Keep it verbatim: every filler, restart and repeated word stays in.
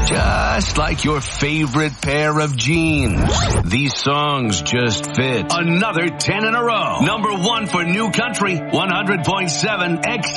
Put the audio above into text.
Just like your favorite pair of jeans. These songs just fit. Another ten in a row. Number one for New Country, one hundred point seven X